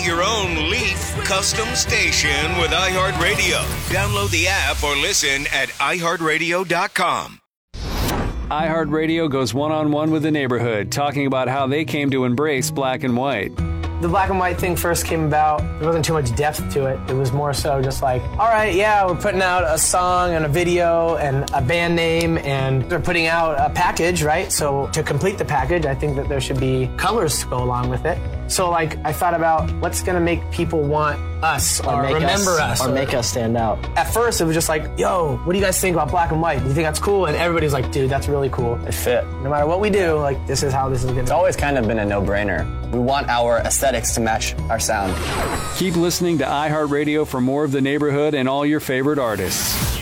Create your own Leaf custom station with iHeartRadio. Download the app or listen at iHeartRadio.com. iHeartRadio goes one-on-one with the neighborhood, talking about how they came to embrace black and white. The black and white thing first came about, there wasn't too much depth to it. It was more so just like, all right, yeah, we're putting out a song and a video and a band name, and they're putting out a package, right? So to complete the package, I think that there should be colors to go along with it. So, like, I thought about what's going to make people want us or remember us. Or make us stand out. At first, it was just like, yo, what do you guys think about black and white? Do you think that's cool? And everybody's like, dude, that's really cool. It fit. No matter what we do, like, this is how this is going to be. It's always kind of been a no-brainer. We want our aesthetics to match our sound. Keep listening to iHeartRadio for more of the neighborhood and all your favorite artists.